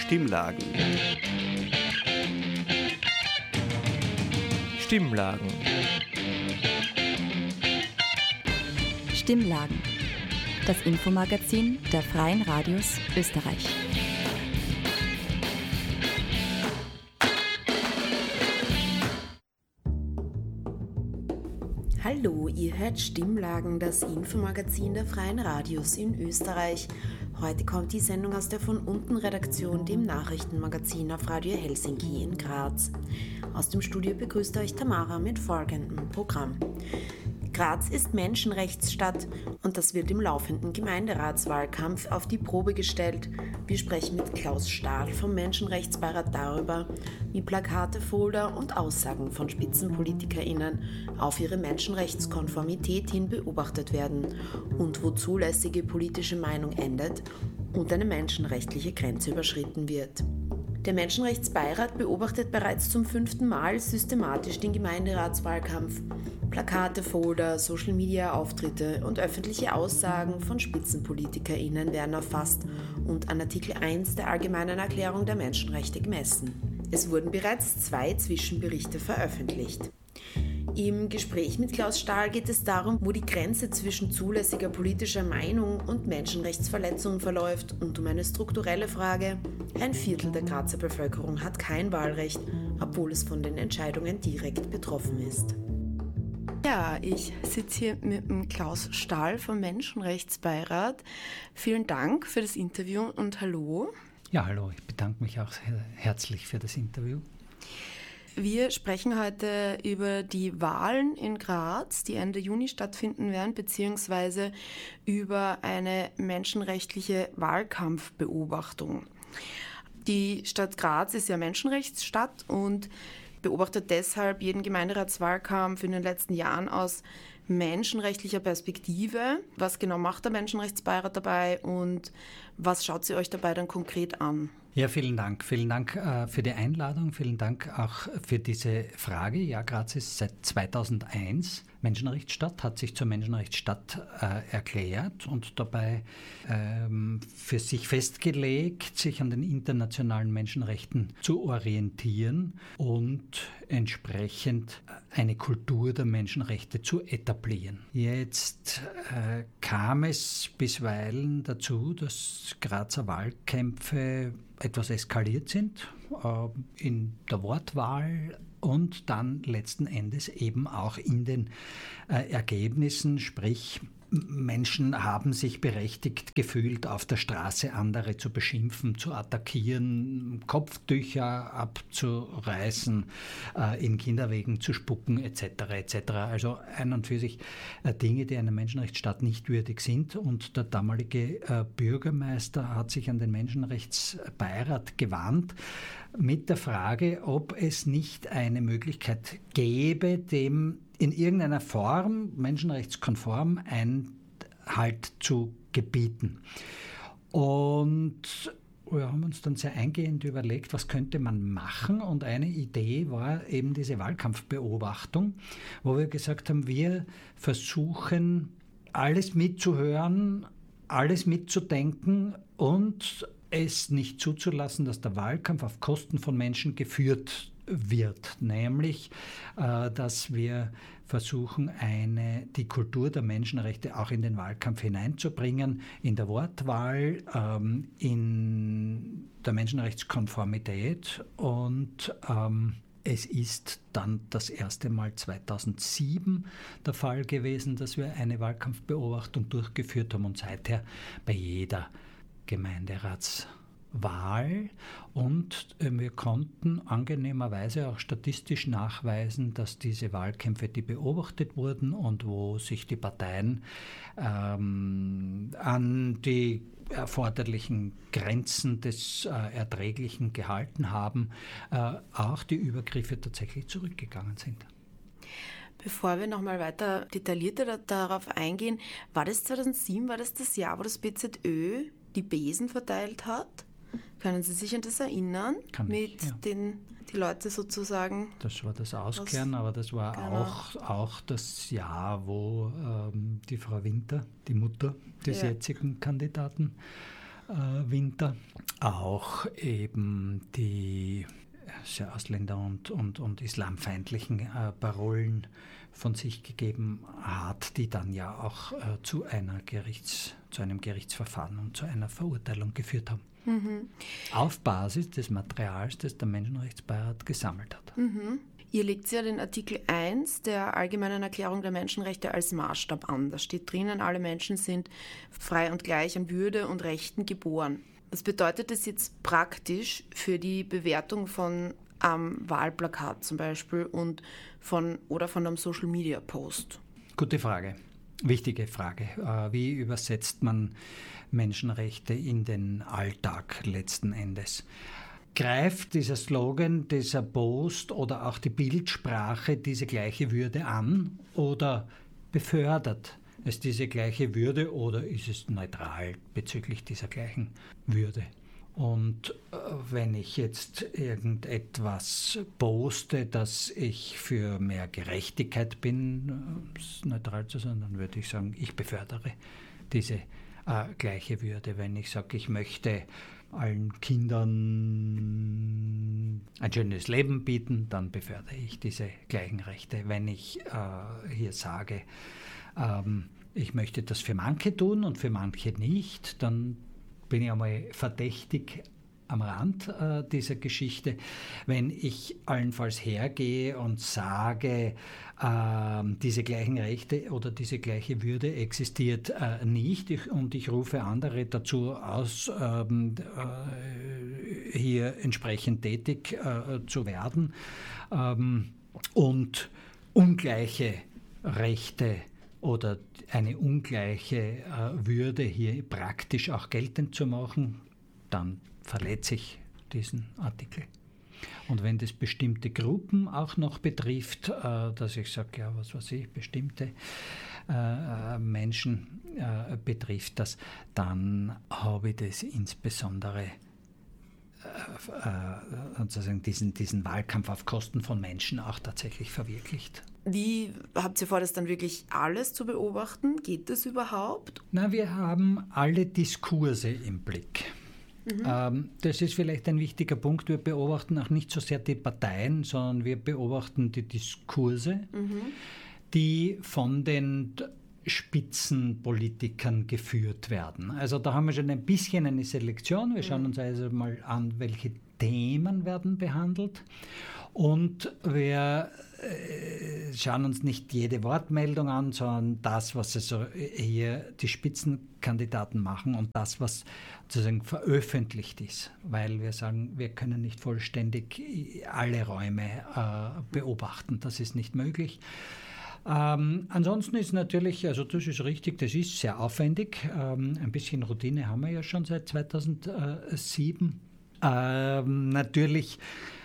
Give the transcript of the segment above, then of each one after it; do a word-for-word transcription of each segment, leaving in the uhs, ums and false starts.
Stimmlagen. Stimmlagen. Stimmlagen. Das Infomagazin der Freien Radios Österreich. Hallo, ihr hört Stimmlagen, das Infomagazin der Freien Radios in Österreich. Heute kommt die Sendung aus der Von unten Redaktion, dem Nachrichtenmagazin auf Radio Helsinki in Graz. Aus dem Studio begrüßt euch Tamara mit folgendem Programm. Graz ist Menschenrechtsstadt und das wird im laufenden Gemeinderatswahlkampf auf die Probe gestellt. Wir sprechen mit Klaus Stahl vom Menschenrechtsbeirat darüber, wie Plakate, Folder und Aussagen von SpitzenpolitikerInnen auf ihre Menschenrechtskonformität hin beobachtet werden und wo zulässige politische Meinung endet und eine menschenrechtliche Grenze überschritten wird. Der Menschenrechtsbeirat beobachtet bereits zum fünften Mal systematisch den Gemeinderatswahlkampf. Plakate, Folder, Social-Media-Auftritte und öffentliche Aussagen von SpitzenpolitikerInnen werden erfasst und an Artikel eins der Allgemeinen Erklärung der Menschenrechte gemessen. Es wurden bereits zwei Zwischenberichte veröffentlicht. Im Gespräch mit Klaus Stahl geht es darum, wo die Grenze zwischen zulässiger politischer Meinung und Menschenrechtsverletzungen verläuft und um eine strukturelle Frage. Ein Viertel der Grazer Bevölkerung hat kein Wahlrecht, obwohl es von den Entscheidungen direkt betroffen ist. Ja, ich sitze hier mit dem Klaus Stahl vom Menschenrechtsbeirat. Vielen Dank für das Interview und hallo. Ja, hallo, ich bedanke mich auch herzlich für das Interview. Wir sprechen heute über die Wahlen in Graz, die Ende Juni stattfinden werden, beziehungsweise über eine menschenrechtliche Wahlkampfbeobachtung. Die Stadt Graz ist ja Menschenrechtsstadt und beobachtet deshalb jeden Gemeinderatswahlkampf in den letzten Jahren aus menschenrechtlicher Perspektive. Was genau macht der Menschenrechtsbeirat dabei und was schaut sie euch dabei dann konkret an? Ja, vielen Dank. Vielen Dank äh, für die Einladung. Vielen Dank auch für diese Frage. Ja, Graz ist seit zweitausendeins Menschenrechtsstadt, hat sich zur Menschenrechtsstadt äh, erklärt und dabei ähm, für sich festgelegt, sich an den internationalen Menschenrechten zu orientieren und entsprechend eine Kultur der Menschenrechte zu etablieren. Jetzt äh, kam es bisweilen dazu, dass Grazer Wahlkämpfe etwas eskaliert sind äh, in der Wortwahl und dann letzten Endes eben auch in den äh, Ergebnissen, sprich Menschen haben sich berechtigt gefühlt, auf der Straße andere zu beschimpfen, zu attackieren, Kopftücher abzureißen, äh, in Kinderwegen zu spucken et cetera et cetera. Also ein und für sich äh, Dinge, die einer Menschenrechtsstaat nicht würdig sind. Und der damalige äh, Bürgermeister hat sich an den Menschenrechtsbeirat gewandt mit der Frage, ob es nicht eine Möglichkeit gäbe, dem in irgendeiner Form, menschenrechtskonform, Einhalt zu gebieten. Und wir haben uns dann sehr eingehend überlegt, was könnte man machen. Und eine Idee war eben diese Wahlkampfbeobachtung, wo wir gesagt haben, wir versuchen, alles mitzuhören, alles mitzudenken und es nicht zuzulassen, dass der Wahlkampf auf Kosten von Menschen geführt wird, nämlich, äh, dass wir versuchen, eine, die Kultur der Menschenrechte auch in den Wahlkampf hineinzubringen, in der Wortwahl, ähm, in der Menschenrechtskonformität und ähm, es ist dann das erste Mal zweitausendsieben der Fall gewesen, dass wir eine Wahlkampfbeobachtung durchgeführt haben und seither bei jeder Gemeinderatswahl und äh, wir konnten angenehmerweise auch statistisch nachweisen, dass diese Wahlkämpfe, die beobachtet wurden und wo sich die Parteien ähm, an die erforderlichen Grenzen des äh, Erträglichen gehalten haben, äh, auch die Übergriffe tatsächlich zurückgegangen sind. Bevor wir nochmal weiter detaillierter da, darauf eingehen, war das zweitausendsieben, war das das Jahr, wo das B Z Ö die Besen verteilt hat? Können Sie sich an das erinnern? Kann mit ich, ja. den die Leute sozusagen... Das war das Auskehren, aber das war genau. auch, auch das Jahr, wo ähm, die Frau Winter, die Mutter des ja. jetzigen Kandidaten, äh, Winter. Auch eben die sehr Ausländer- und, und, und islamfeindlichen äh, Parolen von sich gegeben hat, die dann ja auch äh, zu, einer Gerichts, zu einem Gerichtsverfahren und zu einer Verurteilung geführt haben. Mhm. Auf Basis des Materials, das der Menschenrechtsbeirat gesammelt hat. Mhm. Ihr legt ja den Artikel eins der Allgemeinen Erklärung der Menschenrechte als Maßstab an. Da steht drinnen, alle Menschen sind frei und gleich an Würde und Rechten geboren. Was bedeutet das jetzt praktisch für die Bewertung von am Wahlplakat zum Beispiel und von, oder von einem Social-Media-Post? Gute Frage, wichtige Frage. Wie übersetzt man Menschenrechte in den Alltag letzten Endes? Greift dieser Slogan, dieser Post oder auch die Bildsprache diese gleiche Würde an oder befördert es diese gleiche Würde oder ist es neutral bezüglich dieser gleichen Würde? Und äh, wenn ich jetzt irgendetwas poste, dass ich für mehr Gerechtigkeit bin, äh, neutral zu sein, dann würde ich sagen, ich befördere diese äh, gleiche Würde. Wenn ich sage, ich möchte allen Kindern ein schönes Leben bieten, dann befördere ich diese gleichen Rechte. Wenn ich äh, hier sage, ähm, ich möchte das für manche tun und für manche nicht, dann bin ich einmal verdächtig am Rand äh, dieser Geschichte. Wenn ich allenfalls hergehe und sage, äh, diese gleichen Rechte oder diese gleiche Würde existiert äh, nicht ich, und ich rufe andere dazu aus, ähm, äh, hier entsprechend tätig äh, zu werden ähm, und ungleiche Rechte oder eine ungleiche äh, Würde hier praktisch auch geltend zu machen, dann verletze ich diesen Artikel. Und wenn das bestimmte Gruppen auch noch betrifft, äh, dass ich sage, ja, was weiß ich, bestimmte äh, Menschen äh, betrifft das, dann habe ich das insbesondere äh, sozusagen diesen, diesen Wahlkampf auf Kosten von Menschen auch tatsächlich verwirklicht. Wie habt ihr vor, das dann wirklich alles zu beobachten? Geht das überhaupt? Na, wir haben alle Diskurse im Blick. Mhm. Ähm, das ist vielleicht ein wichtiger Punkt. Wir beobachten auch nicht so sehr die Parteien, sondern wir beobachten die Diskurse, mhm. die von den Spitzenpolitikern geführt werden. Also da haben wir schon ein bisschen eine Selektion. Wir schauen uns also mal an, welche Themen werden behandelt. Und wir äh, schauen uns nicht jede Wortmeldung an, sondern das, was also hier die Spitzenkandidaten machen und das, was sozusagen veröffentlicht ist. Weil wir sagen, wir können nicht vollständig alle Räume äh, beobachten. Das ist nicht möglich. Ähm, ansonsten ist natürlich, also das ist richtig, das ist sehr aufwendig. Ähm, ein bisschen Routine haben wir ja schon seit zweitausendsieben. Ähm, natürlich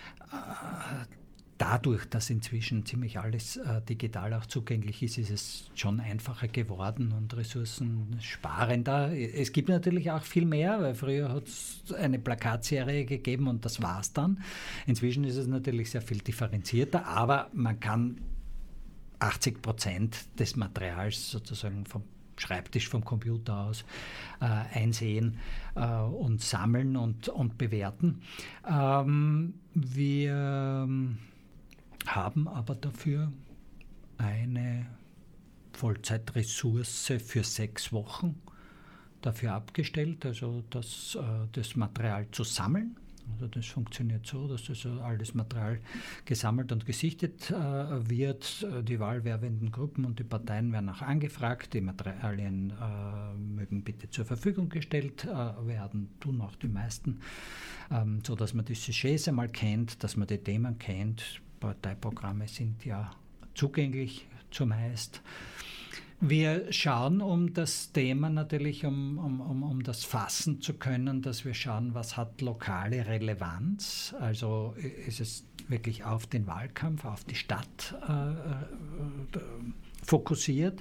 äh, dadurch, dass inzwischen ziemlich alles äh, digital auch zugänglich ist, ist es schon einfacher geworden und ressourcensparender. Es gibt natürlich auch viel mehr, weil früher hat es eine Plakatserie gegeben und das war's dann. Inzwischen ist es natürlich sehr viel differenzierter, aber man kann achtzig Prozent des Materials sozusagen vom Schreibtisch, vom Computer aus äh, einsehen äh, und sammeln und, und bewerten. Ähm, wir ähm, haben aber dafür eine Vollzeitressource für sechs Wochen dafür abgestellt, also das, äh, das Material zu sammeln. Also das funktioniert so, dass das alles Material gesammelt und gesichtet äh, wird. Die wahlwerbenden Gruppen und die Parteien werden auch angefragt. Die Materialien äh, mögen bitte zur Verfügung gestellt äh, werden, tun auch die meisten, ähm, so dass man die Sujets einmal kennt, dass man die Themen kennt. Parteiprogramme sind ja zugänglich zumeist. Wir schauen, um das Thema natürlich, um, um, um, um das fassen zu können, dass wir schauen, was hat lokale Relevanz. Also ist es wirklich auf den Wahlkampf, auf die Stadt äh, äh, fokussiert.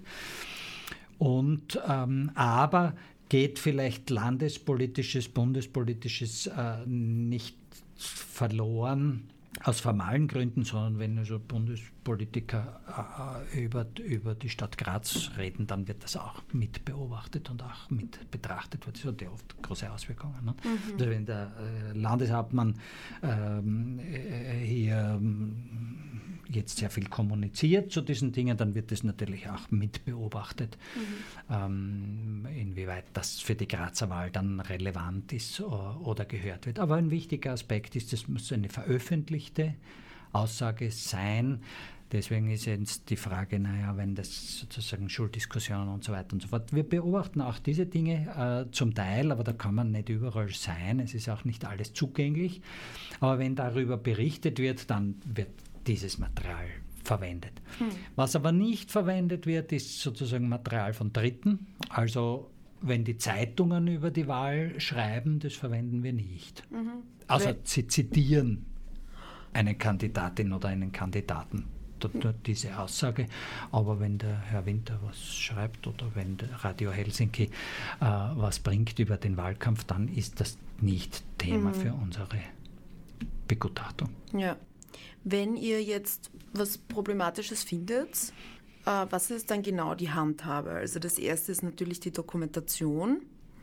Und, ähm, aber geht vielleicht landespolitisches, bundespolitisches äh, nicht verloren, aus formalen Gründen, sondern wenn also Bundespolitiker äh, über, über die Stadt Graz reden, dann wird das auch mit beobachtet und auch mit betrachtet. Das hat ja oft große Auswirkungen. Ne? Mhm. Also wenn der äh, Landeshauptmann ähm, äh, hier ähm, jetzt sehr viel kommuniziert zu diesen Dingen, dann wird das natürlich auch mit beobachtet, mhm. ähm, inwieweit das für die Grazer Wahl dann relevant ist oder, oder gehört wird. Aber ein wichtiger Aspekt ist, es muss eine veröffentlichte Aussage sein. Deswegen ist jetzt die Frage, naja, wenn das sozusagen Schulddiskussionen und so weiter und so fort. Wir beobachten auch diese Dinge äh, zum Teil, aber da kann man nicht überall sein. Es ist auch nicht alles zugänglich. Aber wenn darüber berichtet wird, dann wird dieses Material verwendet. Hm. Was aber nicht verwendet wird, ist sozusagen Material von Dritten. Also wenn die Zeitungen über die Wahl schreiben, das verwenden wir nicht. Mhm. Also Weil sie zitieren eine Kandidatin oder einen Kandidaten. Diese Aussage, aber wenn der Herr Winter was schreibt oder wenn der Radio Helsinki äh, was bringt über den Wahlkampf, dann ist das nicht Thema mhm. für unsere Begutachtung. Ja. Wenn ihr jetzt was Problematisches findet, äh, was ist dann genau die Handhabe? Also das erste ist natürlich die Dokumentation,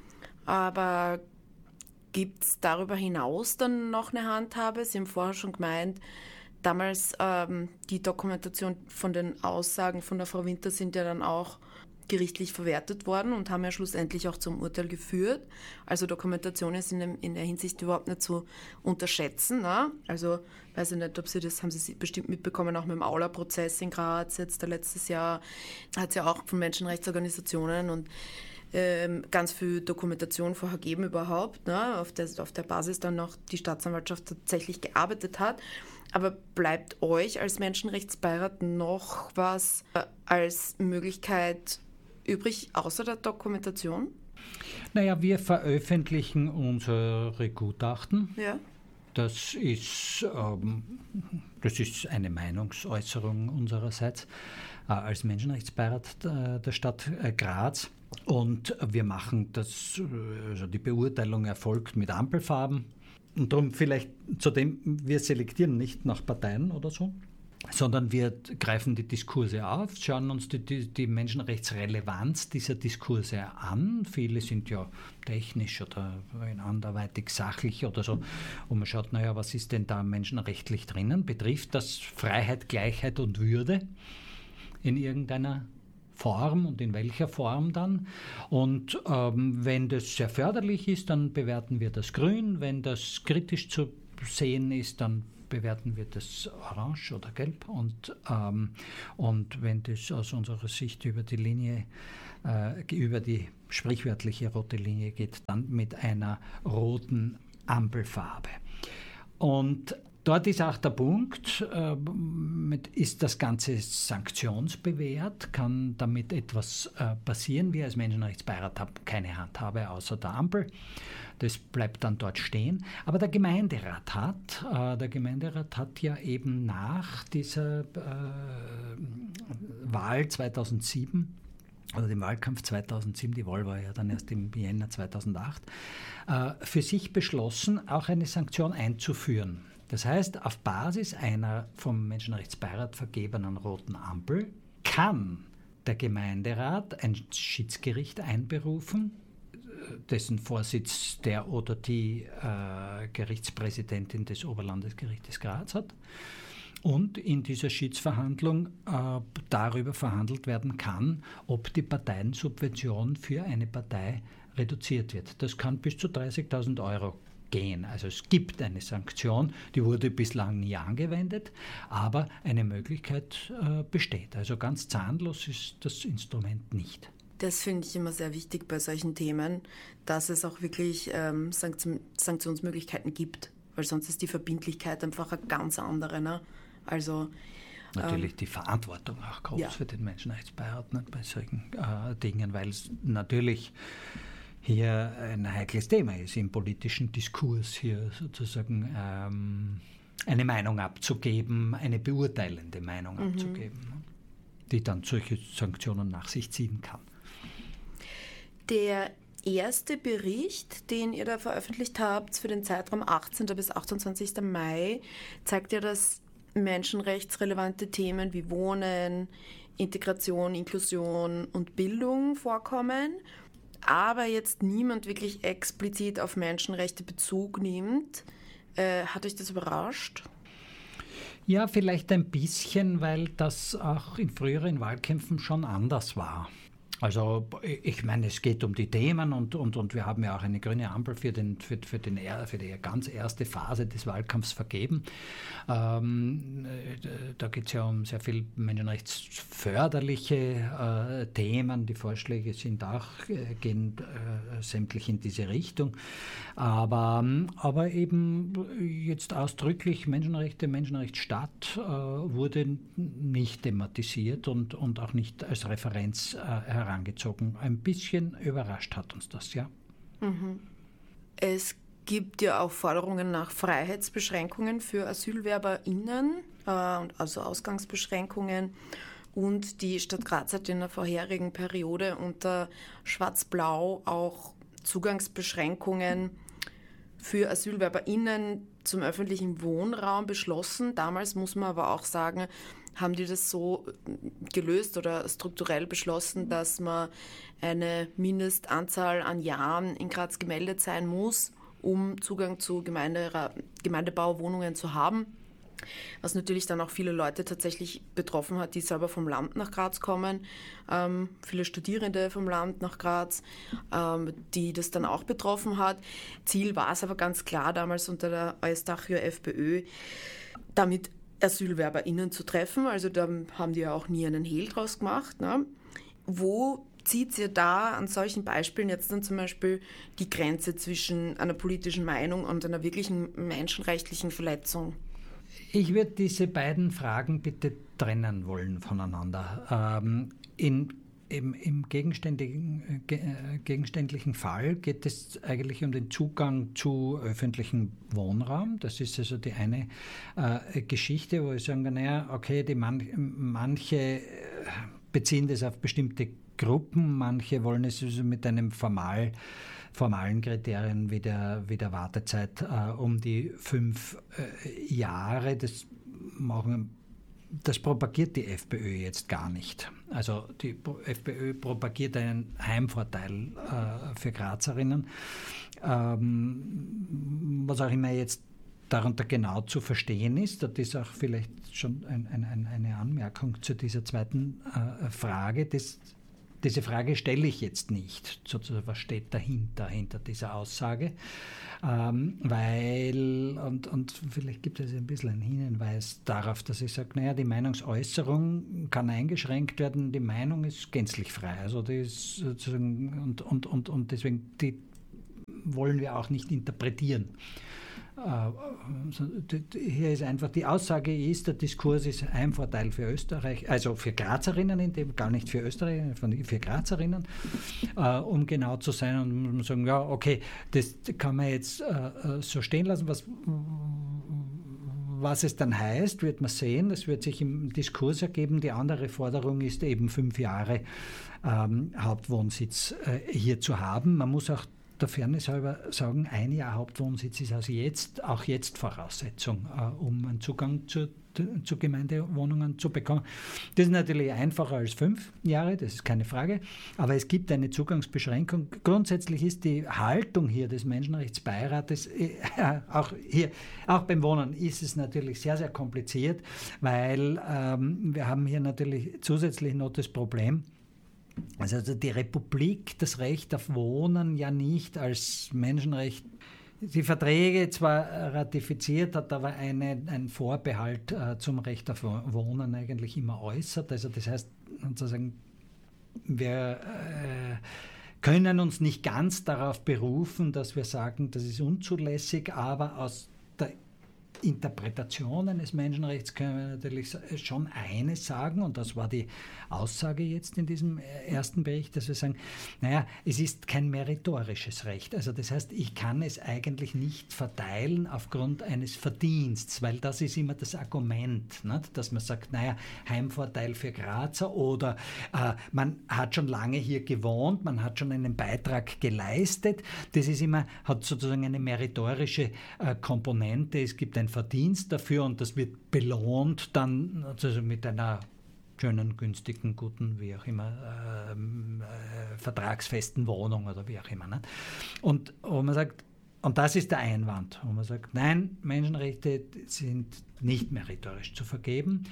aber gibt es darüber hinaus dann noch eine Handhabe? Sie haben vorher schon gemeint, damals ähm, die Dokumentation von den Aussagen von der Frau Winter sind ja dann auch gerichtlich verwertet worden und haben ja schlussendlich auch zum Urteil geführt. Also Dokumentation ist in, dem, in der Hinsicht überhaupt nicht zu unterschätzen. Ne? Also weiß ich nicht, ob Sie das, haben Sie bestimmt mitbekommen, auch mit dem Aula-Prozess in Graz, jetzt letztes Jahr hat es ja auch von Menschenrechtsorganisationen und ähm, ganz viel Dokumentation vorher gegeben überhaupt, ne? auf, der, auf der Basis dann noch die Staatsanwaltschaft tatsächlich gearbeitet hat. Aber bleibt euch als Menschenrechtsbeirat noch was äh, als Möglichkeit übrig, außer der Dokumentation? Naja, wir veröffentlichen unsere Gutachten. Ja. Das ist, ähm, das ist eine Meinungsäußerung unsererseits äh, als Menschenrechtsbeirat der, der Stadt äh, Graz. Und wir machen das, also die Beurteilung erfolgt mit Ampelfarben. Und darum vielleicht zudem, wir selektieren nicht nach Parteien oder so, sondern wir greifen die Diskurse auf, schauen uns die, die, die Menschenrechtsrelevanz dieser Diskurse an. Viele sind ja technisch oder anderweitig sachlich oder so. Und man schaut, naja, was ist denn da menschenrechtlich drinnen? Betrifft das Freiheit, Gleichheit und Würde in irgendeiner Form und in welcher Form dann. Und ähm, wenn das sehr förderlich ist, dann bewerten wir das grün. Wenn das kritisch zu sehen ist, dann bewerten wir das orange oder gelb. Und, ähm, und wenn das aus unserer Sicht über die Linie, äh, über die sprichwörtliche rote Linie geht, dann mit einer roten Ampelfarbe. Und dort ist auch der Punkt, äh, mit, ist das Ganze sanktionsbewehrt? Kann damit etwas äh, passieren? Wir als Menschenrechtsbeirat haben keine Handhabe außer der Ampel. Das bleibt dann dort stehen. Aber der Gemeinderat hat, äh, der Gemeinderat hat ja eben nach dieser äh, Wahl zweitausendsieben, oder dem Wahlkampf zweitausendsieben, die Wahl war ja dann erst im Jänner zweitausendacht, äh, für sich beschlossen, auch eine Sanktion einzuführen. Das heißt, auf Basis einer vom Menschenrechtsbeirat vergebenen roten Ampel kann der Gemeinderat ein Schiedsgericht einberufen, dessen Vorsitz der oder die äh, Gerichtspräsidentin des Oberlandesgerichtes Graz hat. Und in dieser Schiedsverhandlung äh, darüber verhandelt werden kann, ob die Parteiensubvention für eine Partei reduziert wird. Das kann bis zu dreißigtausend Euro gehen. Also es gibt eine Sanktion, die wurde bislang nie angewendet, aber eine Möglichkeit äh, besteht. Also ganz zahnlos ist das Instrument nicht. Das finde ich immer sehr wichtig bei solchen Themen, dass es auch wirklich ähm, Sanktion- Sanktionsmöglichkeiten gibt, weil sonst ist die Verbindlichkeit einfach eine ganz andere. Ne? Also Natürlich ähm, die Verantwortung auch groß ja. für den Menschenrechtsbeirat, ne, bei solchen äh, Dingen, weil es natürlich hier ein heikles Thema ist, im politischen Diskurs hier sozusagen ähm, eine Meinung abzugeben, eine beurteilende Meinung mhm. abzugeben, die dann solche Sanktionen nach sich ziehen kann. Der erste Bericht, den ihr da veröffentlicht habt für den Zeitraum achtzehnten bis achtundzwanzigsten Mai, zeigt ja, dass menschenrechtsrelevante Themen wie Wohnen, Integration, Inklusion und Bildung vorkommen, aber jetzt niemand wirklich explizit auf Menschenrechte Bezug nimmt. Äh, hat euch das überrascht? Ja, vielleicht ein bisschen, weil das auch in früheren Wahlkämpfen schon anders war. Also ich meine, es geht um die Themen und, und, und wir haben ja auch eine grüne Ampel für, den, für, für, den, für die ganz erste Phase des Wahlkampfs vergeben. Ähm, da geht es ja um sehr viel menschenrechtsförderliche äh, Themen. Die Vorschläge sind auch, äh, gehen äh, sämtlich in diese Richtung. Aber, aber eben jetzt ausdrücklich Menschenrechte, Menschenrechtsstaat äh, wurde nicht thematisiert und, und auch nicht als Referenz äh, herangezogen. Angezogen. Ein bisschen überrascht hat uns das, ja. Mhm. Es gibt ja auch Forderungen nach Freiheitsbeschränkungen für AsylwerberInnen, äh, also Ausgangsbeschränkungen. Und die Stadt Graz hat in der vorherigen Periode unter Schwarz-Blau auch Zugangsbeschränkungen für AsylwerberInnen zum öffentlichen Wohnraum beschlossen. Damals muss man aber auch sagen, haben die das so gelöst oder strukturell beschlossen, dass man eine Mindestanzahl an Jahren in Graz gemeldet sein muss, um Zugang zu Gemeinde, Gemeindebauwohnungen zu haben. Was natürlich dann auch viele Leute tatsächlich betroffen hat, die selber vom Land nach Graz kommen. Ähm, viele Studierende vom Land nach Graz, ähm, die das dann auch betroffen hat. Ziel war es aber ganz klar damals unter der Eustachio FPÖ, damit AsylwerberInnen zu treffen. Also da haben die ja auch nie einen Hehl draus gemacht. Ne? Wo zieht ihr da an solchen Beispielen jetzt dann zum Beispiel die Grenze zwischen einer politischen Meinung und einer wirklichen menschenrechtlichen Verletzung? Ich würde diese beiden Fragen bitte trennen wollen voneinander. Ähm, in Im, im gegenständlichen, ge, gegenständlichen Fall geht es eigentlich um den Zugang zu öffentlichem Wohnraum. Das ist also die eine äh, Geschichte, wo ich sagen kann, naja, okay, die man, manche beziehen das auf bestimmte Gruppen, manche wollen es also mit einem formal, formalen Kriterien wie der, wie der Wartezeit äh, um die fünf äh, Jahre. Das machen Das propagiert die FPÖ jetzt gar nicht. Also die FPÖ propagiert einen Heimvorteil äh, für Grazerinnen. Ähm, was auch immer jetzt darunter genau zu verstehen ist, das ist auch vielleicht schon ein, ein, eine Anmerkung zu dieser zweiten äh, Frage. Das, diese Frage stelle ich jetzt nicht. Sozusagen, was steht dahinter, hinter dieser Aussage? Ähm, weil, und, und vielleicht gibt es ein bisschen einen Hinweis darauf, dass ich sage, naja, die Meinungsäußerung kann eingeschränkt werden, die Meinung ist gänzlich frei. Also die ist sozusagen, und, und, und, und deswegen die wollen wir auch nicht interpretieren. Hier ist einfach, die Aussage ist, der Diskurs ist ein Vorteil für Österreich, also für Grazerinnen, in dem, gar nicht für Österreich, für Grazerinnen, äh, um genau zu sein und man sagen, ja, okay, das kann man jetzt äh, so stehen lassen, was, was es dann heißt, wird man sehen, das wird sich im Diskurs ergeben. Die andere Forderung ist eben fünf Jahre ähm, Hauptwohnsitz äh, hier zu haben. Man muss auch der Fairness halber sagen, ein Jahr Hauptwohnsitz ist also jetzt, auch jetzt Voraussetzung, äh, um einen Zugang zu, zu Gemeindewohnungen zu bekommen. Das ist natürlich einfacher als fünf Jahre, das ist keine Frage, aber es gibt eine Zugangsbeschränkung. Grundsätzlich ist die Haltung hier des Menschenrechtsbeirates, äh, auch hier, auch beim Wohnen ist es natürlich sehr, sehr kompliziert, weil ähm, wir haben hier natürlich zusätzlich noch das Problem, also die Republik das Recht auf Wohnen ja nicht als Menschenrecht, die Verträge zwar ratifiziert hat, aber eine, ein Vorbehalt äh, zum Recht auf Wohnen eigentlich immer äußert. Also das heißt, sozusagen, wir äh, können uns nicht ganz darauf berufen, dass wir sagen, das ist unzulässig, aber aus der Interpretation eines Menschenrechts können wir natürlich schon eines sagen, und das war die Aussage jetzt in diesem ersten Bericht, dass wir sagen, naja, es ist kein meritorisches Recht. Also das heißt, ich kann es eigentlich nicht verteilen aufgrund eines Verdienstes, weil das ist immer das Argument, nicht? Dass man sagt, naja, Heimvorteil für Grazer oder äh, man hat schon lange hier gewohnt, man hat schon einen Beitrag geleistet. Das ist immer, hat sozusagen eine meritorische äh, Komponente. Es gibt ein Verdienst dafür und das wird belohnt dann also mit einer schönen, günstigen, guten, wie auch immer, äh, äh, vertragsfesten Wohnung oder wie auch immer. Ne? Und wo man sagt, und das ist der Einwand, wo man sagt, nein, Menschenrechte sind nicht meritorisch zu vergeben,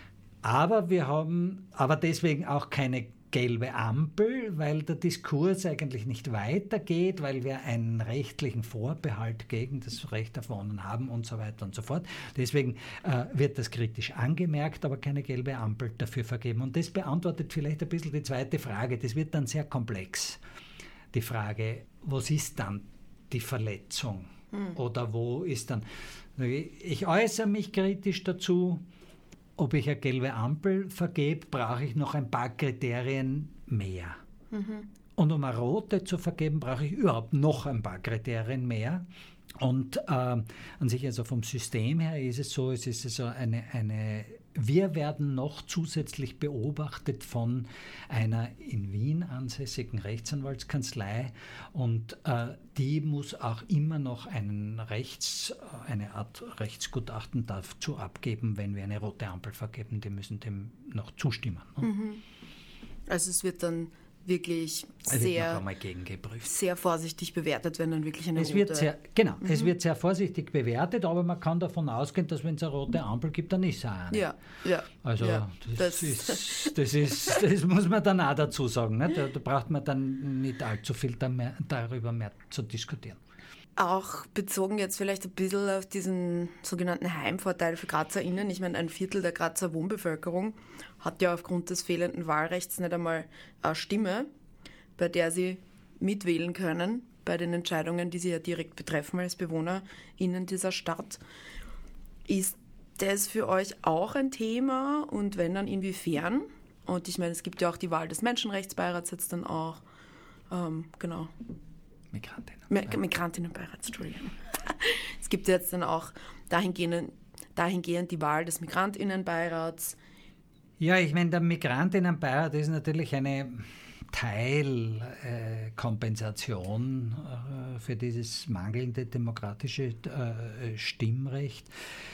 aber wir haben, aber deswegen auch keine gelbe Ampel, weil der Diskurs eigentlich nicht weitergeht, weil wir einen rechtlichen Vorbehalt gegen das Recht auf Wohnen haben und so weiter und so fort. Deswegen äh, wird das kritisch angemerkt, aber keine gelbe Ampel dafür vergeben. Und das beantwortet vielleicht ein bisschen die zweite Frage. Das wird dann sehr komplex. Die Frage, was ist dann die Verletzung? Hm. Oder wo ist dann... Ich äußere mich kritisch dazu. Ob ich eine gelbe Ampel vergebe, brauche ich noch ein paar Kriterien mehr. Mhm. Und um eine rote zu vergeben, brauche ich überhaupt noch ein paar Kriterien mehr. Und äh, an sich, also vom System her ist es so, es ist also eine, eine, wir werden noch zusätzlich beobachtet von einer in Wien ansässigen Rechtsanwaltskanzlei und äh, die muss auch immer noch einen Rechts, eine Art Rechtsgutachten dazu abgeben, wenn wir eine rote Ampel vergeben, die müssen dem noch zustimmen. Ne? Mhm. Also es wird dann wirklich sehr, sehr vorsichtig bewertet, wenn dann wirklich eine es rote... Wird sehr, genau, mhm. es wird sehr vorsichtig bewertet, aber man kann davon ausgehen, dass wenn es eine rote Ampel gibt, dann ist es auch eine. Ja, ja. Also ja, das, das, ist, das, ist, das muss man dann auch dazu sagen. Ne? Da, da braucht man dann nicht allzu viel da mehr, darüber mehr zu diskutieren. Auch bezogen jetzt vielleicht ein bisschen auf diesen sogenannten Heimvorteil für GrazerInnen. Ich meine, ein Viertel der Grazer Wohnbevölkerung hat ja aufgrund des fehlenden Wahlrechts nicht einmal eine Stimme, bei der sie mitwählen können, bei den Entscheidungen, die sie ja direkt betreffen als BewohnerInnen dieser Stadt. Ist das für euch auch ein Thema und wenn, dann inwiefern? Und ich meine, es gibt ja auch die Wahl des Menschenrechtsbeirats jetzt dann auch. Ähm, genau. Migrantinnen. Me- Migrantinnenbeirats, Entschuldigung. Es gibt jetzt dann auch dahingehend, dahingehend die Wahl des Migrantinnenbeirats. Ja, ich meine, der Migrantinnenbeirat ist natürlich eine Teilkompensation äh, für dieses mangelnde demokratische äh, Stimmrecht.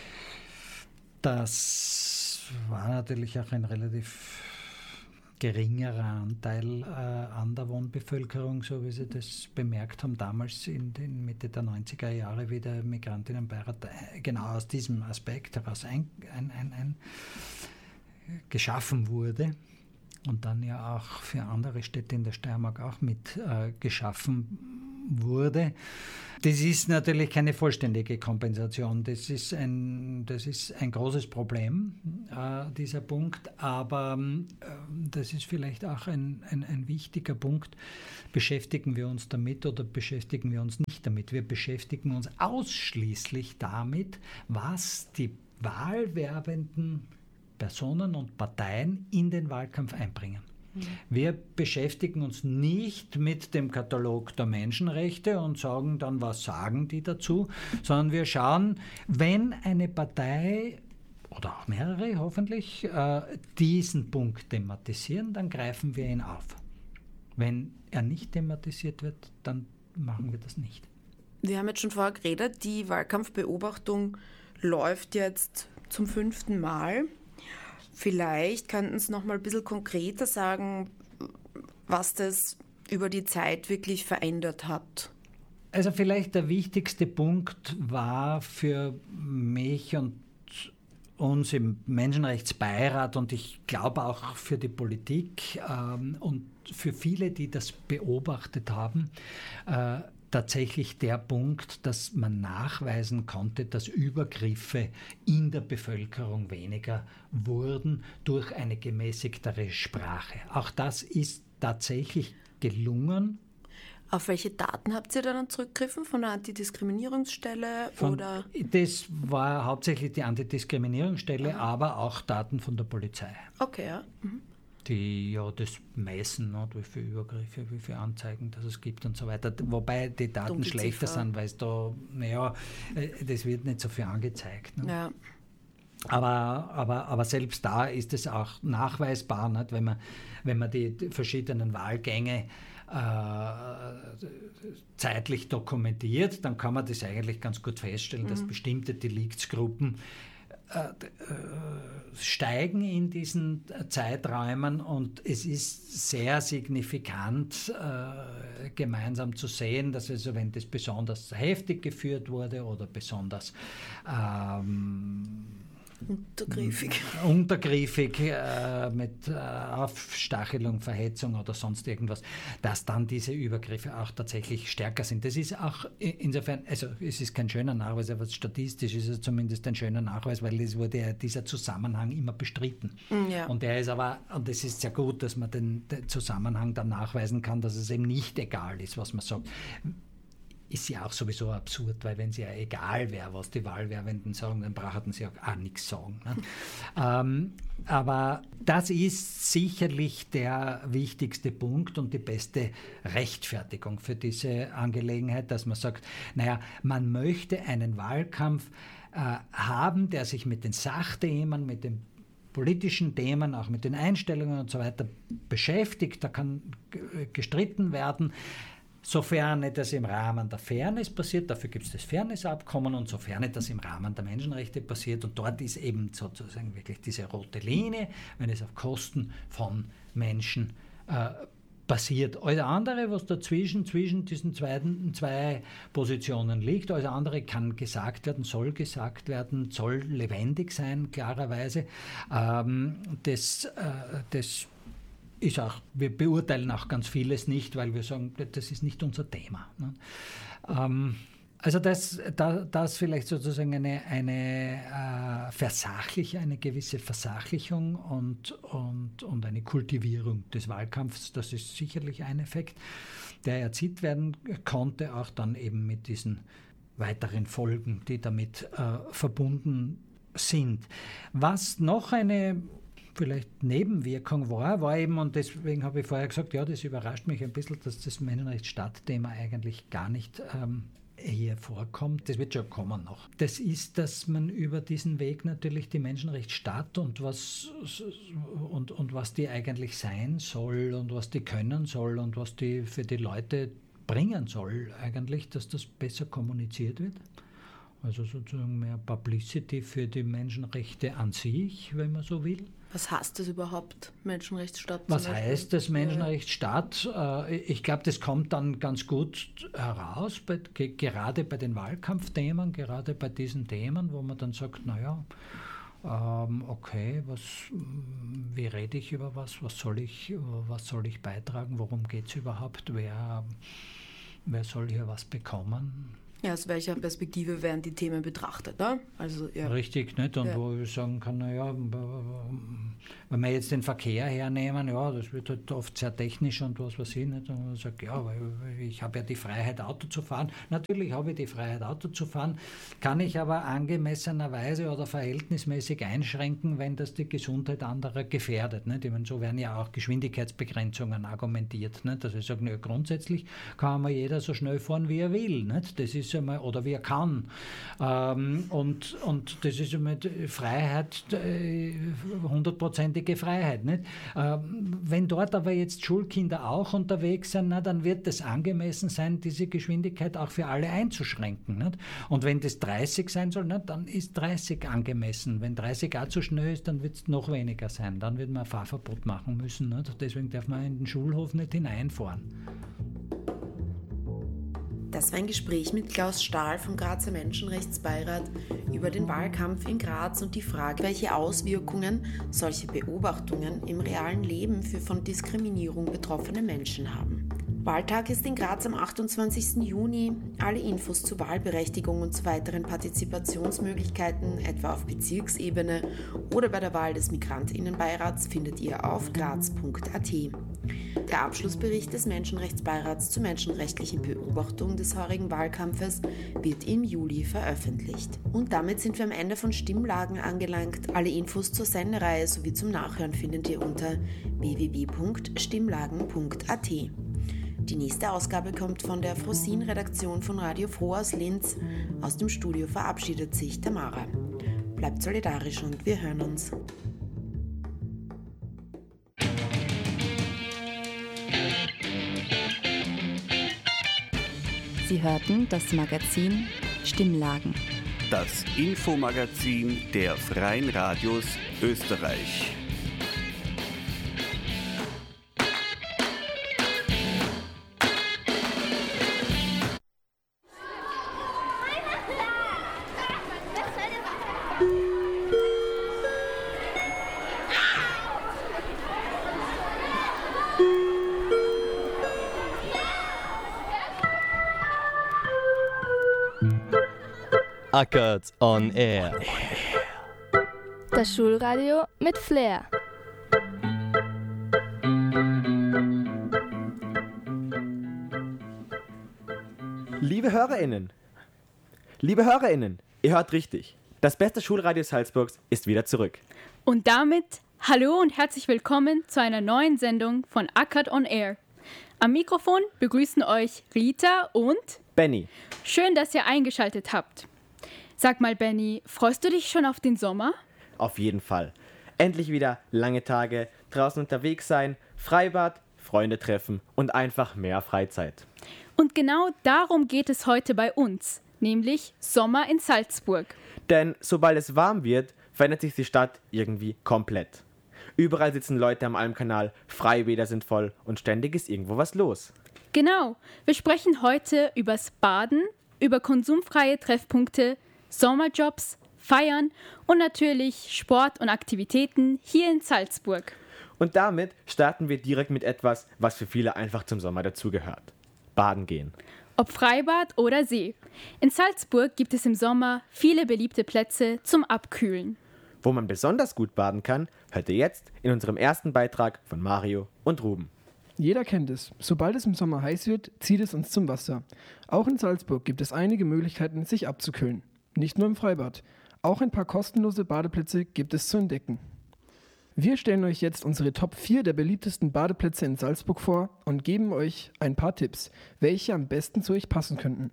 Das war natürlich auch ein relativ geringerer Anteil äh, an der Wohnbevölkerung, so wie Sie das bemerkt haben, damals in den Mitte der neunziger Jahre, wie der Migrantinnenbeirat äh, genau aus diesem Aspekt heraus ein, ein, ein, ein geschaffen wurde und dann ja auch für andere Städte in der Steiermark auch mit äh, geschaffen wurde. Das ist natürlich keine vollständige Kompensation. Das ist ein, das ist ein großes Problem, äh, dieser Punkt. Aber äh, das ist vielleicht auch ein, ein, ein wichtiger Punkt. Beschäftigen wir uns damit oder beschäftigen wir uns nicht damit? Wir beschäftigen uns ausschließlich damit, was die wahlwerbenden Personen und Parteien in den Wahlkampf einbringen. Wir beschäftigen uns nicht mit dem Katalog der Menschenrechte und sagen dann, was sagen die dazu, sondern wir schauen, wenn eine Partei oder auch mehrere hoffentlich äh, diesen Punkt thematisieren, dann greifen wir ihn auf. Wenn er nicht thematisiert wird, dann machen wir das nicht. Wir haben jetzt schon vorher geredet, die Wahlkampfbeobachtung läuft jetzt zum fünften Mal. Vielleicht könnten Sie noch mal ein bisschen konkreter sagen, was das über die Zeit wirklich verändert hat. Also vielleicht der wichtigste Punkt war für mich und uns im Menschenrechtsbeirat und ich glaube auch für die Politik ähm, und für viele, die das beobachtet haben, äh, tatsächlich der Punkt, dass man nachweisen konnte, dass Übergriffe in der Bevölkerung weniger wurden durch eine gemäßigtere Sprache. Auch das ist tatsächlich gelungen. Auf welche Daten habt ihr dann zurückgegriffen? Von der Antidiskriminierungsstelle? Von, oder? Das war hauptsächlich die Antidiskriminierungsstelle, Aha. aber auch Daten von der Polizei. Okay, ja. Mhm. Die ja das messen, ne, wie viele Übergriffe, wie viele Anzeigen dass es gibt und so weiter. Wobei die Daten Dunkle schlechter Ziffer. sind, weil es da, naja, das wird nicht so viel angezeigt. Ne? Ja. Aber, aber, aber selbst da ist es auch nachweisbar, nicht? Wenn man, wenn man die, die verschiedenen Wahlgänge äh, zeitlich dokumentiert, dann kann man das eigentlich ganz gut feststellen, mhm. dass bestimmte Deliktsgruppen äh, äh, steigen in diesen Zeiträumen und es ist sehr signifikant äh, gemeinsam zu sehen, dass also wenn das besonders heftig geführt wurde oder besonders ähm, Untergriffig. Untergriffig äh, mit äh, Aufstachelung, Verhetzung oder sonst irgendwas, dass dann diese Übergriffe auch tatsächlich stärker sind. Das ist auch insofern, also es ist kein schöner Nachweis, aber statistisch ist es zumindest ein schöner Nachweis, weil es wurde ja dieser Zusammenhang immer bestritten. Ja. Und der ist aber, und es ist sehr gut, dass man den, den Zusammenhang dann nachweisen kann, dass es eben nicht egal ist, was man sagt. Ist ja auch sowieso absurd, weil wenn es ja egal wäre, was die Wahlwerbenden sagen, dann brauchten sie auch, auch nichts sagen. Ne? ähm, aber das ist sicherlich der wichtigste Punkt und die beste Rechtfertigung für diese Angelegenheit, dass man sagt, naja, man möchte einen Wahlkampf äh, haben, der sich mit den Sachthemen, mit den politischen Themen, auch mit den Einstellungen und so weiter beschäftigt. Da kann g- gestritten werden. Sofern das im Rahmen der Fairness passiert, dafür gibt es das Fairness-Abkommen und sofern das im Rahmen der Menschenrechte passiert und dort ist eben sozusagen wirklich diese rote Linie, wenn es auf Kosten von Menschen äh, passiert. Alles andere, was dazwischen, zwischen diesen zweiten, zwei Positionen liegt, alles andere kann gesagt werden, soll gesagt werden, soll lebendig sein, klarerweise. Ähm, das, äh, das ist auch, wir beurteilen auch ganz vieles nicht, weil wir sagen, das ist nicht unser Thema. Ne? Ähm, also das, da, das vielleicht sozusagen eine, eine äh, Versachlich, eine gewisse Versachlichung und, und, und eine Kultivierung des Wahlkampfs, das ist sicherlich ein Effekt, der erzielt werden konnte, auch dann eben mit diesen weiteren Folgen, die damit äh, verbunden sind. Was noch eine vielleicht Nebenwirkung war, war eben, und deswegen habe ich vorher gesagt, ja, das überrascht mich ein bisschen, dass das Menschenrechtsstaat-Thema eigentlich gar nicht ähm, hier vorkommt. Das wird schon kommen noch. Das ist, dass man über diesen Weg natürlich die Menschenrechtsstaat und was, und, und was die eigentlich sein soll und was die können soll und was die für die Leute bringen soll eigentlich, dass das besser kommuniziert wird. Also sozusagen mehr Publicity für die Menschenrechte an sich, wenn man so will. Was heißt das überhaupt, Menschenrechtsstaat? Was heißt das, Menschenrechtsstaat? Ich glaube, das kommt dann ganz gut heraus, bei, gerade bei den Wahlkampfthemen, gerade bei diesen Themen, wo man dann sagt, naja, ähm, okay, was, wie rede ich über was, was soll ich, was soll ich beitragen, worum geht es überhaupt, wer, wer soll hier was bekommen? Ja, aus welcher Perspektive werden die Themen betrachtet, ne? Also, ja. Richtig, nicht? Und ja. wo ich sagen kann, naja, wenn wir jetzt den Verkehr hernehmen, ja, das wird halt oft sehr technisch und was weiß ich nicht. Und man sagt, ja, weil ich habe ja die Freiheit, Auto zu fahren. Natürlich habe ich die Freiheit, Auto zu fahren, kann ich aber angemessenerweise oder verhältnismäßig einschränken, wenn das die Gesundheit anderer gefährdet. Nicht? Ich meine, so werden ja auch Geschwindigkeitsbegrenzungen argumentiert. Nicht? Dass ich sage, ja, grundsätzlich kann man jeder so schnell fahren, wie er will. Nicht? Das ist einmal, oder wie er kann. Ähm, und, und das ist einmal Freiheit, hundertprozentige Freiheit. Nicht? Ähm, wenn dort aber jetzt Schulkinder auch unterwegs sind, na, dann wird es angemessen sein, diese Geschwindigkeit auch für alle einzuschränken. Nicht? Und wenn das dreißig sein soll, na, dann ist dreißig angemessen. Wenn dreißig auch zu schnell ist, dann wird es noch weniger sein. Dann wird man ein Fahrverbot machen müssen. Nicht? Deswegen darf man in den Schulhof nicht hineinfahren. Das war ein Gespräch mit Klaus Stahl vom Grazer Menschenrechtsbeirat über den Wahlkampf in Graz und die Frage, welche Auswirkungen solche Beobachtungen im realen Leben für von Diskriminierung betroffene Menschen haben. Wahltag ist in Graz am achtundzwanzigsten Juni. Alle Infos zur Wahlberechtigung und zu weiteren Partizipationsmöglichkeiten, etwa auf Bezirksebene oder bei der Wahl des Migrantinnenbeirats, findet ihr auf graz punkt a t. Der Abschlussbericht des Menschenrechtsbeirats zur menschenrechtlichen Beobachtung des heurigen Wahlkampfes wird im Juli veröffentlicht. Und damit sind wir am Ende von Stimmlagen angelangt. Alle Infos zur Sendereihe sowie zum Nachhören findet ihr unter w w w punkt stimmlagen punkt a t. Die nächste Ausgabe kommt von der Frosin-Redaktion von Radio Froh aus Linz. Aus dem Studio verabschiedet sich Tamara. Bleibt solidarisch und wir hören uns. Sie hörten das Magazin Stimmlagen. Das Infomagazin der Freien Radios Österreich. Ackert on Air. Das Schulradio mit Flair. Liebe HörerInnen, liebe HörerInnen, ihr hört richtig. Das beste Schulradio Salzburgs ist wieder zurück. Und damit hallo und herzlich willkommen zu einer neuen Sendung von Ackert on Air. Am Mikrofon begrüßen euch Rita und Benny. Schön, dass ihr eingeschaltet habt. Sag mal, Benny, freust du dich schon auf den Sommer? Auf jeden Fall. Endlich wieder lange Tage, draußen unterwegs sein, Freibad, Freunde treffen und einfach mehr Freizeit. Und genau darum geht es heute bei uns, nämlich Sommer in Salzburg. Denn sobald es warm wird, verändert sich die Stadt irgendwie komplett. Überall sitzen Leute am Almkanal, Freibäder sind voll und ständig ist irgendwo was los. Genau, wir sprechen heute übers Baden, über konsumfreie Treffpunkte, Sommerjobs, Feiern und natürlich Sport und Aktivitäten hier in Salzburg. Und damit starten wir direkt mit etwas, was für viele einfach zum Sommer dazugehört. Baden gehen. Ob Freibad oder See. In Salzburg gibt es im Sommer viele beliebte Plätze zum Abkühlen. Wo man besonders gut baden kann, hört ihr jetzt in unserem ersten Beitrag von Mario und Ruben. Jeder kennt es. Sobald es im Sommer heiß wird, zieht es uns zum Wasser. Auch in Salzburg gibt es einige Möglichkeiten, sich abzukühlen. Nicht nur im Freibad. Auch ein paar kostenlose Badeplätze gibt es zu entdecken. Wir stellen euch jetzt unsere Top vier der beliebtesten Badeplätze in Salzburg vor und geben euch ein paar Tipps, welche am besten zu euch passen könnten.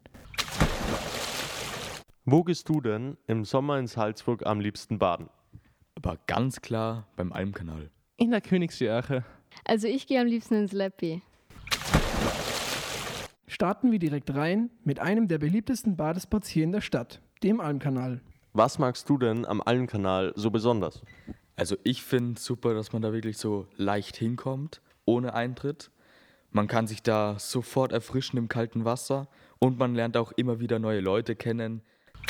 Wo gehst du denn im Sommer in Salzburg am liebsten baden? Aber ganz klar beim Almkanal. In der Königsjoache. Also ich gehe am liebsten ins Leppi. Starten wir direkt rein mit einem der beliebtesten Badespots hier in der Stadt, dem Almkanal. Was magst du denn am Almkanal so besonders? Also ich finde super, dass man da wirklich so leicht hinkommt, ohne Eintritt. Man kann sich da sofort erfrischen im kalten Wasser und man lernt auch immer wieder neue Leute kennen.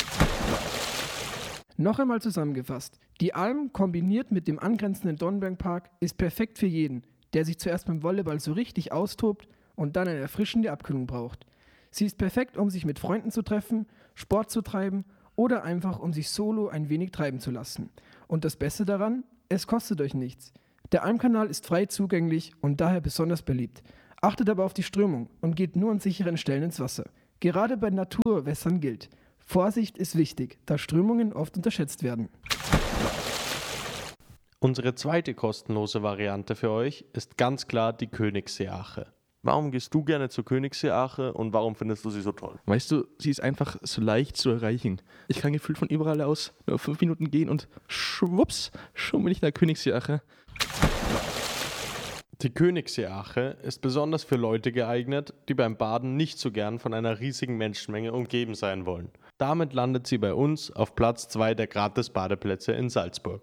Noch einmal zusammengefasst, die Alm kombiniert mit dem angrenzenden Donnenbergpark ist perfekt für jeden, der sich zuerst beim Volleyball so richtig austobt und dann eine erfrischende Abkühlung braucht. Sie ist perfekt, um sich mit Freunden zu treffen, Sport zu treiben oder einfach, um sich solo ein wenig treiben zu lassen. Und das Beste daran, es kostet euch nichts. Der Almkanal ist frei zugänglich und daher besonders beliebt. Achtet aber auf die Strömung und geht nur an sicheren Stellen ins Wasser. Gerade bei Naturwässern gilt: Vorsicht ist wichtig, da Strömungen oft unterschätzt werden. Unsere zweite kostenlose Variante für euch ist ganz klar die Königsjoache. Warum gehst du gerne zur Königsjoache und warum findest du sie so toll? Weißt du, sie ist einfach so leicht zu erreichen. Ich kann gefühlt von überall aus nur fünf Minuten gehen und schwupps, schon bin ich in der Königsjoache. Die Königsjoache ist besonders für Leute geeignet, die beim Baden nicht so gern von einer riesigen Menschenmenge umgeben sein wollen. Damit landet sie bei uns auf Platz zwei der Gratis-Badeplätze in Salzburg.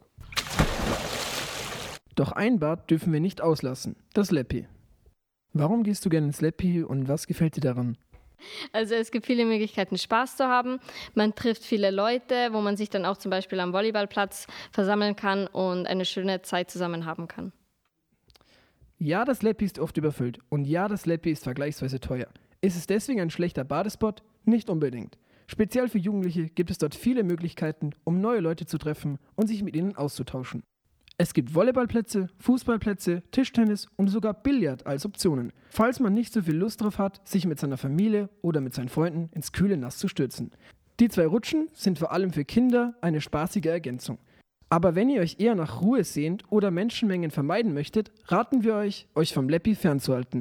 Doch ein Bad dürfen wir nicht auslassen, das Leppi. Warum gehst du gerne ins Leppi und was gefällt dir daran? Also es gibt viele Möglichkeiten, Spaß zu haben. Man trifft viele Leute, wo man sich dann auch zum Beispiel am Volleyballplatz versammeln kann und eine schöne Zeit zusammen haben kann. Ja, das Leppi ist oft überfüllt und ja, das Leppi ist vergleichsweise teuer. Ist es deswegen ein schlechter Badespot? Nicht unbedingt. Speziell für Jugendliche gibt es dort viele Möglichkeiten, um neue Leute zu treffen und sich mit ihnen auszutauschen. Es gibt Volleyballplätze, Fußballplätze, Tischtennis und sogar Billard als Optionen, falls man nicht so viel Lust drauf hat, sich mit seiner Familie oder mit seinen Freunden ins kühle Nass zu stürzen. Die zwei Rutschen sind vor allem für Kinder eine spaßige Ergänzung. Aber wenn ihr euch eher nach Ruhe sehnt oder Menschenmengen vermeiden möchtet, raten wir euch, euch vom Leppi fernzuhalten.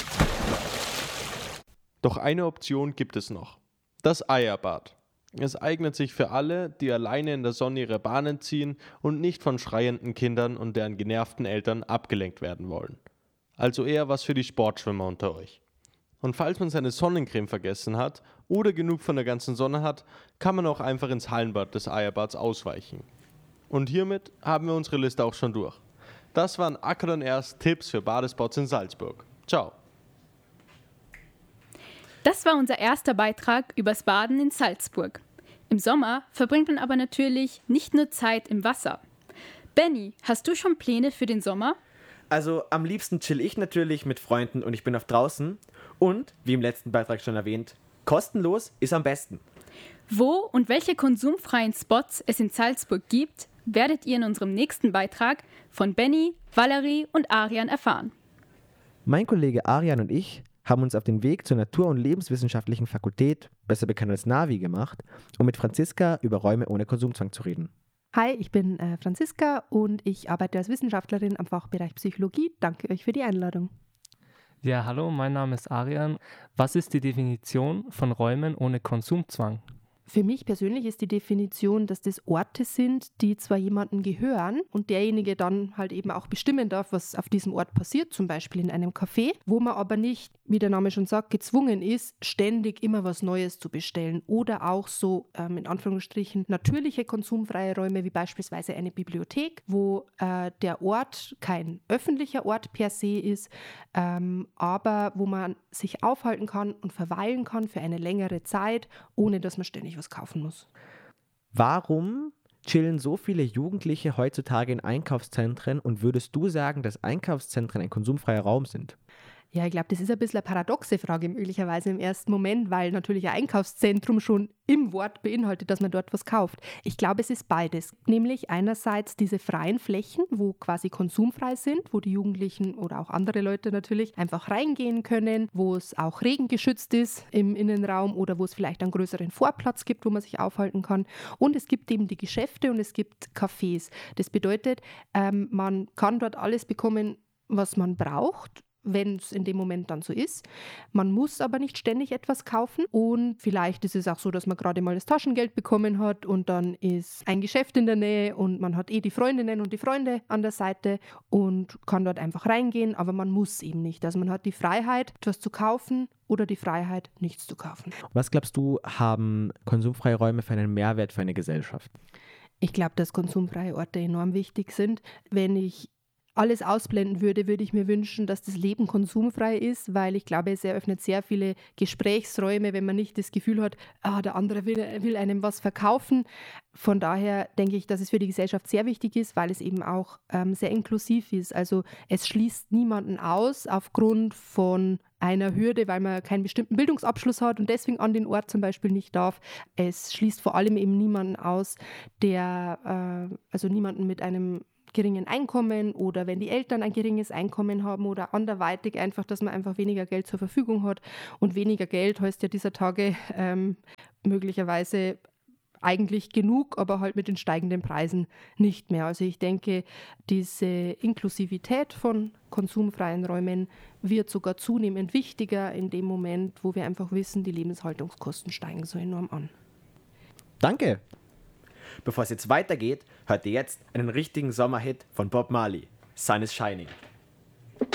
Doch eine Option gibt es noch. Das Eierbad. Es eignet sich für alle, die alleine in der Sonne ihre Bahnen ziehen und nicht von schreienden Kindern und deren genervten Eltern abgelenkt werden wollen. Also eher was für die Sportschwimmer unter euch. Und falls man seine Sonnencreme vergessen hat oder genug von der ganzen Sonne hat, kann man auch einfach ins Hallenbad des Eierbads ausweichen. Und hiermit haben wir unsere Liste auch schon durch. Das waren Ackert und Ers Tipps für Badespots in Salzburg. Ciao. Das war unser erster Beitrag übers Baden in Salzburg. Im Sommer verbringt man aber natürlich nicht nur Zeit im Wasser. Benny, hast du schon Pläne für den Sommer? Also am liebsten chill ich natürlich mit Freunden und ich bin auf draußen. Und, wie im letzten Beitrag schon erwähnt, kostenlos ist am besten. Wo und welche konsumfreien Spots es in Salzburg gibt, werdet ihr in unserem nächsten Beitrag von Benny, Valerie und Arian erfahren. Mein Kollege Arian und ich haben uns auf den Weg zur Natur- und Lebenswissenschaftlichen Fakultät, besser bekannt als Navi, gemacht, um mit Franziska über Räume ohne Konsumzwang zu reden. Hi, ich bin äh, Franziska und ich arbeite als Wissenschaftlerin am Fachbereich Psychologie. Danke euch für die Einladung. Ja, hallo, mein Name ist Arian. Was ist die Definition von Räumen ohne Konsumzwang? Für mich persönlich ist die Definition, dass das Orte sind, die zwar jemandem gehören und derjenige dann halt eben auch bestimmen darf, was auf diesem Ort passiert, zum Beispiel in einem Café, wo man aber nicht, wie der Name schon sagt, gezwungen ist, ständig immer was Neues zu bestellen oder auch so ähm, in Anführungsstrichen natürliche konsumfreie Räume wie beispielsweise eine Bibliothek, wo äh, der Ort kein öffentlicher Ort per se ist, ähm, aber wo man sich aufhalten kann und verweilen kann für eine längere Zeit, ohne dass man ständig was kaufen muss. Warum chillen so viele Jugendliche heutzutage in Einkaufszentren und würdest du sagen, dass Einkaufszentren ein konsumfreier Raum sind? Ja, ich glaube, das ist ein bisschen eine paradoxe Frage möglicherweise im ersten Moment, weil natürlich ein Einkaufszentrum schon im Wort beinhaltet, dass man dort was kauft. Ich glaube, es ist beides. Nämlich einerseits diese freien Flächen, wo quasi konsumfrei sind, wo die Jugendlichen oder auch andere Leute natürlich einfach reingehen können, wo es auch regengeschützt ist im Innenraum oder wo es vielleicht einen größeren Vorplatz gibt, wo man sich aufhalten kann. Und es gibt eben die Geschäfte und es gibt Cafés. Das bedeutet, ähm, man kann dort alles bekommen, was man braucht, wenn es in dem Moment dann so ist. Man muss aber nicht ständig etwas kaufen und vielleicht ist es auch so, dass man gerade mal das Taschengeld bekommen hat und dann ist ein Geschäft in der Nähe und man hat eh die Freundinnen und die Freunde an der Seite und kann dort einfach reingehen, aber man muss eben nicht. Also man hat die Freiheit, etwas zu kaufen oder die Freiheit, nichts zu kaufen. Was glaubst du, haben konsumfreie Räume für einen Mehrwert für eine Gesellschaft? Ich glaube, dass konsumfreie Orte enorm wichtig sind. Wenn ich alles ausblenden würde, würde ich mir wünschen, dass das Leben konsumfrei ist, weil ich glaube, es eröffnet sehr viele Gesprächsräume, wenn man nicht das Gefühl hat, ah, der andere will, will einem was verkaufen. Von daher denke ich, dass es für die Gesellschaft sehr wichtig ist, weil es eben auch ähm, sehr inklusiv ist. Also es schließt niemanden aus aufgrund von einer Hürde, weil man keinen bestimmten Bildungsabschluss hat und deswegen an den Ort zum Beispiel nicht darf. Es schließt vor allem eben niemanden aus, der, äh, also niemanden mit einem geringen Einkommen oder wenn die Eltern ein geringes Einkommen haben oder anderweitig einfach, dass man einfach weniger Geld zur Verfügung hat. Und weniger Geld heißt ja dieser Tage ähm, möglicherweise eigentlich genug, aber halt mit den steigenden Preisen nicht mehr. Also ich denke, diese Inklusivität von konsumfreien Räumen wird sogar zunehmend wichtiger in dem Moment, wo wir einfach wissen, die Lebenshaltungskosten steigen so enorm an. Danke! Bevor es jetzt weitergeht, hört ihr jetzt einen richtigen Sommerhit von Bob Marley, Sun is Shining.